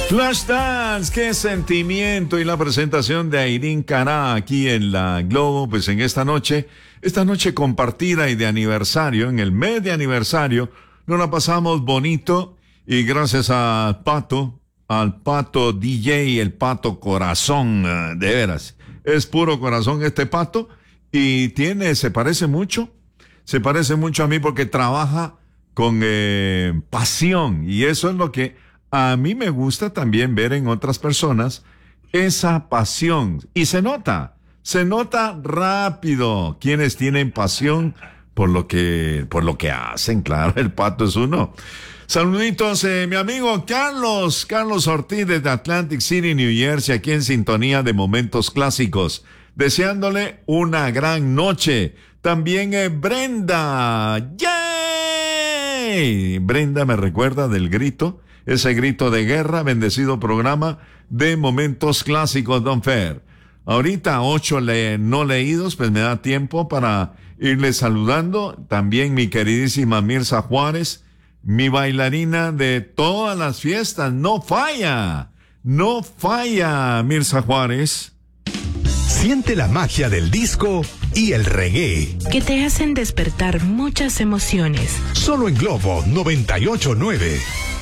Flashdance, qué sentimiento, y la presentación de Airín Cará aquí en la Globo, pues en esta noche compartida y de aniversario, en el mes de aniversario, nos la pasamos bonito y gracias al Pato DJ, el Pato Corazón, de veras, es puro corazón este Pato y se parece mucho a mí porque trabaja con pasión y eso es lo que a mí me gusta también ver en otras personas, esa pasión. Y se nota rápido quienes tienen pasión por lo que hacen. Claro, el Pato es uno. Saluditos, mi amigo Carlos Ortiz desde Atlantic City, New Jersey, aquí en sintonía de Momentos Clásicos. Deseándole una gran noche. También Brenda. ¡Yay! Brenda me recuerda del grito. Ese grito de guerra, bendecido programa de Momentos Clásicos, Don Fer. Ahorita 8 no leídos, pues me da tiempo para irles saludando. También mi queridísima Mirza Juárez, mi bailarina de todas las fiestas. No falla, Mirza Juárez. Siente la magia del disco y el reggae, que te hacen despertar muchas emociones. Solo en Globo 98.9.